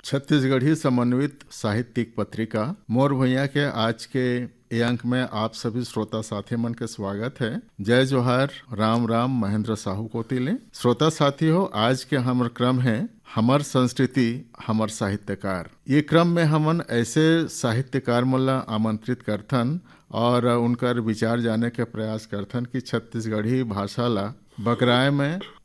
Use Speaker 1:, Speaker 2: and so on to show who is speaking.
Speaker 1: छत्तीसगढ़ी समन्वित साहित्यिक पत्रिका मोर भैया के आज के ये अंक में आप सभी श्रोता साथी मन के स्वागत है। जय जोहार, राम राम, महेंद्र साहू कोतिले। श्रोता साथी हो, आज के हमर क्रम है हमर संस्कृति हमर साहित्यकार। ये क्रम में हमन ऐसे साहित्यकार मोला आमंत्रित करथन और उनकर विचार जाने के प्रयास करथन कि छत्तीसगढ़ी भाषा ला बगराए में